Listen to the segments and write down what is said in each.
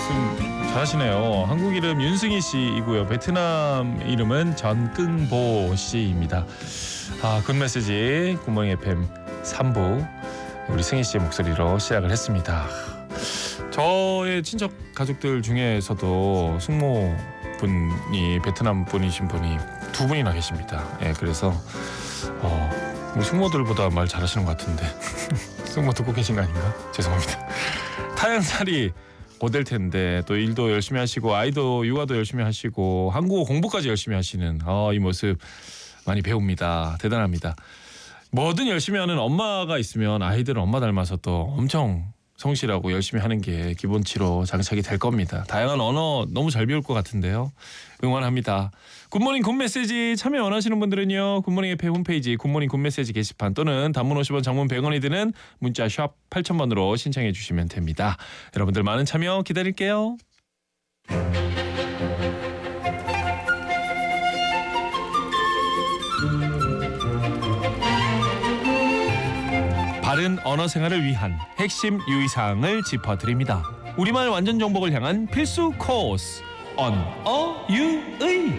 말씀 잘하시네요. 한국 이름 윤승희 씨이고요. 베트남 이름은 전끙보 씨입니다. 굿 메시지 굿모닝 FM 3부 우리 승희 씨의 목소리로 시작을 했습니다. 저의 친척 가족들 중에서도 숙모분이 베트남 분이신 분이 두 분이나 계십니다. 예, 그래서 숙모들보다 말 잘하시는 것 같은데 숙모 듣고 계신 거 아닌가? 죄송합니다. 타향살이 고될 텐데 또 일도 열심히 하시고 아이도 육아도 열심히 하시고 한국어 공부까지 열심히 하시는 이 모습 많이 배웁니다. 대단합니다. 뭐든 열심히 하는 엄마가 있으면 아이들은 엄마 닮아서 또 엄청 성실하고 열심히 하는 게 기본치로 장착이 될 겁니다. 다양한 언어 너무 잘 배울 것 같은데요. 응원합니다. 굿모닝 굿메시지 참여 원하시는 분들은요. 굿모닝 FM 홈페이지 굿모닝 굿메시지 게시판 또는 단문 50원 장문 100원이 드는 문자 샵 8000번으로 신청해 주시면 됩니다. 여러분들 많은 참여 기다릴게요. 바른 언어 생활을 위한 핵심 유의사항을 짚어드립니다. 우리말 완전 정복을 향한 필수 코스 언어 유의.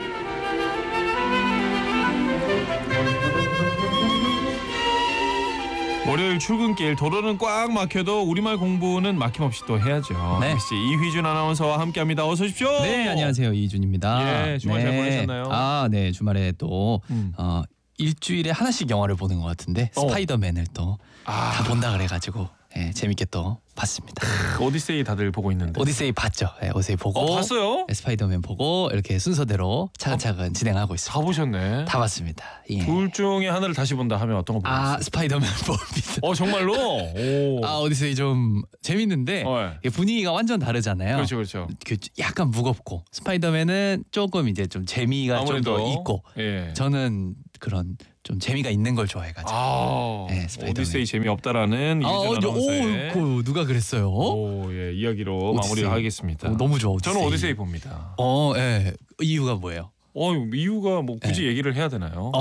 월요일 출근길 도로는 꽉 막혀도 우리말 공부는 막힘없이 또 해야죠. 네. 역시 이휘준 아나운서와 함께합니다. 어서 오십시오. 네, 안녕하세요. 이희준입니다. 예, 주말 잘 보내셨나요? 네, 주말에 또 일주일에 하나씩 영화를 보는 것 같은데 스파이더맨을 또 다 본다 그래가지고 재밌게 또 봤습니다. 오디세이 다들 보고 있는데. 오디세이 봤죠? 네, 오디세이 보고 봤어요? 스파이더맨 보고 이렇게 순서대로 차근차근 진행하고 있습니다. 다 보셨네. 다 봤습니다. 예. 둘 중에 하나를 다시 본다 하면 어떤 거 보셨어요? 스파이더맨 봅니다. 정말로? 오. 오디세이 좀 재밌는데 네. 분위기가 완전 다르잖아요. 그렇죠. 약간 무겁고 스파이더맨은 조금 이제 좀 재미가 좀 더 있고 예. 저는 그런 좀 재미가 있는 걸 좋아해가지고. 네, 스파이더맨. 오디세이 재미없다라는 이휘준 아나운서의 누가 그랬어요? 이야기로 오디세이. 마무리를 하겠습니다. 너무 좋아. 오디세이. 저는 오디세이 봅니다. 예. 이유가 뭐예요? 이유가 뭐 굳이 얘기를 해야 되나요?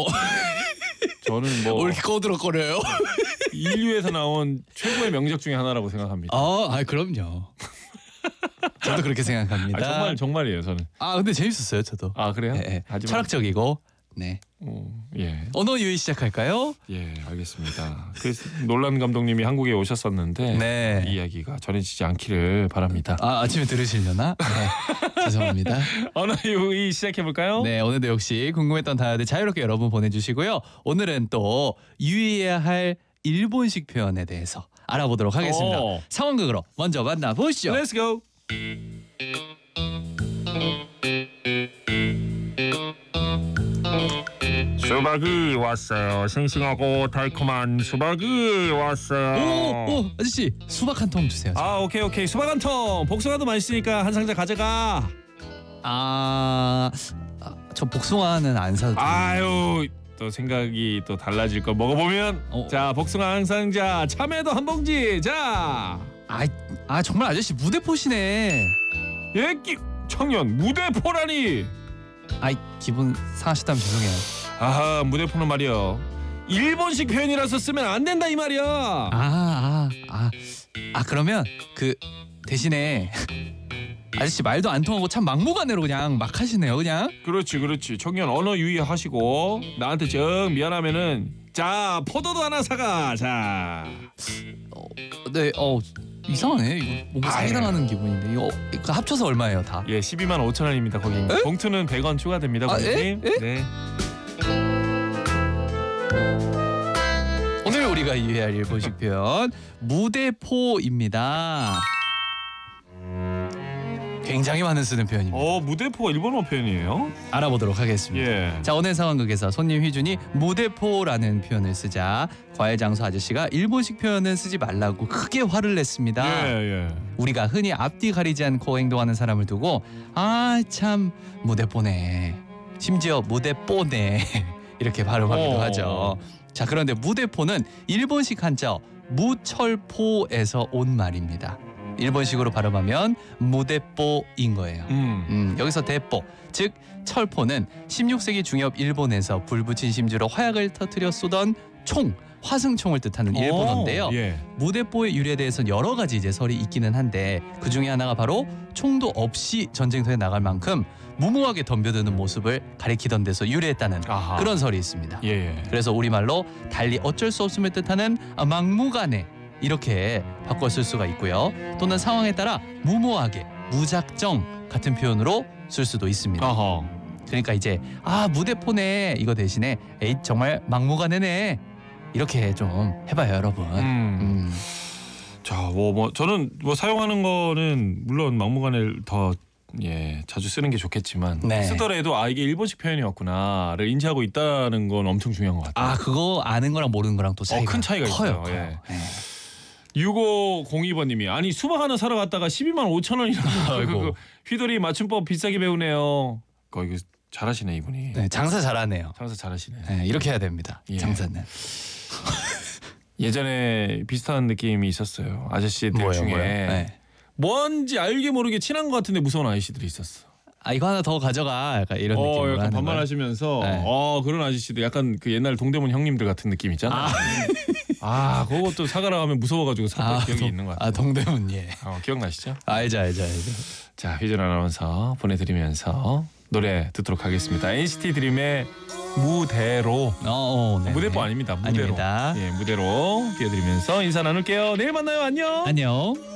저는 뭐 왜 이렇게 꺼들어거려요? 인류에서 나온 최고의 명작 중에 하나라고 생각합니다. 그럼요. 저도 그렇게 생각합니다. 정말이에요, 저는. 근데 재밌었어요, 저도. 그래요? 네. 하지만 철학적이고. 네. 예. 언어 유희 시작할까요? 예, 알겠습니다. 그래서 놀란 감독님이 한국에 오셨었는데 네. 이 이야기가 전해지지 않기를 바랍니다. 아침에 들으시려나? 네. 죄송합니다. 언어 유희 시작해 볼까요? 네, 오늘도 역시 궁금했던 단어들 자유롭게 여러분 보내주시고요. 오늘은 또 유의해야 할 일본식 표현에 대해서 알아보도록 하겠습니다. 상황극으로 먼저 만나보시죠. Let's go. 수박이 왔어요. 싱싱하고 달콤한 수박이 왔어요. 오, 아저씨 수박 한 통 주세요. 오케이. 수박 한 통. 복숭아도 맛있으니까 한 상자 가져가. 저 복숭아는 안 사도 돼요. 아유, 또 생각이 또 달라질 걸 먹어보면. 자, 복숭아 한 상자, 참외도 한 봉지. 자. 정말 아저씨 무대포시네. 청년 무대포라니. 기분 상하시다면 죄송해요. 무대포는 말이야. 일본식 표현이라서 쓰면 안 된다 이 말이야. 그러면 그 대신에 아저씨 말도 안 통하고 참 막무가내로 그냥 막 하시네요, 그냥. 그렇지. 청년 언어 유의하시고 나한테 정 미안하면은 자 포도도 하나 사가. 자. 네, 이상하네. 이거 뭔가 사기당하는 기분인데 이거 합쳐서 얼마예요, 다? 12만 5천 원입니다. 거기 봉투는 100원 추가됩니다, 고객님. 네. 오늘 우리가 유의할 일본식 표현 무대포입니다. 굉장히 많은 쓰는 표현입니다. 무대포가 일본어 표현이에요? 알아보도록 하겠습니다. 예. 자, 오늘 상황극에서 손님 휘준이 무대포라는 표현을 쓰자 과외 장소 아저씨가 일본식 표현은 쓰지 말라고 크게 화를 냈습니다. 예. 우리가 흔히 앞뒤 가리지 않고 행동하는 사람을 두고 참 무대포네, 심지어 무대뽀네 이렇게 발음하기도 하죠. 자, 그런데 무대포는 일본식 한자 무철포에서 온 말입니다. 일본식으로 발음하면 무대뽀인 거예요. 여기서 대뽀, 즉 철포는 16세기 중엽 일본에서 불 붙인 심주로 화약을 터뜨려 쏘던 총, 화승총을 뜻하는 일본어인데요. 예. 무대뽀의 유래에 대해서는 여러 가지 이제 설이 있기는 한데 그 중에 하나가 바로 총도 없이 전쟁터에 나갈 만큼 무모하게 덤벼드는 모습을 가리키던 데서 유래했다는 아하. 그런 설이 있습니다. 예. 그래서 우리말로 달리 어쩔 수 없음을 뜻하는 막무가내 이렇게 바꿔 쓸 수가 있고요. 또는 상황에 따라 무모하게, 무작정 같은 표현으로 쓸 수도 있습니다. 아하. 그러니까 이제 무대포네 이거 대신에 에이 정말 막무가내네 이렇게 좀 해봐요 여러분. 자, 뭐 저는 뭐 사용하는 거는 물론 막무가내를 더 자주 쓰는 게 좋겠지만 네. 쓰더라도 이게 일본식 표현이었구나를 인지하고 있다는 건 엄청 중요한 것 같아요. 그거 아는 거랑 모르는 거랑 또 차이가 큰 차이가 커요. 있어요. 예. 네. 6502번님이 아니 수박 하나 사러 갔다가 12만 5천 원이라고 아이고. 휘돌이 맞춤법 비싸게 배우네요. 이거 잘하시네 이분이. 네, 장사 잘하네요. 장사 잘하시네. 네, 이렇게 해야 됩니다. 예. 장사는. 예전에 비슷한 느낌이 있었어요. 아저씨들 중에 네. 뭔지 알게 모르게 친한 것 같은데 무서운 아저씨들이 있었어. 이거 하나 더 가져가. 약간 이런 느낌으로 약간 하는 거예요. 반말하시면서 네. 그런 아저씨들 약간 그 옛날 동대문 형님들 같은 느낌 있잖아. 그것도 사가라 하면 무서워가지고 샀던 기억이 있는 것 같아요. 동대문 예. 기억나시죠? 알죠. 자, 휘준 아나운서 보내드리면서 노래 듣도록 하겠습니다. NCT 드림의 무대로. 네. 무대뽀 아닙니다. 무대로. 아닙니다. 예, 무대로 띄워드리면서 인사 나눌게요. 내일 만나요. 안녕. 안녕.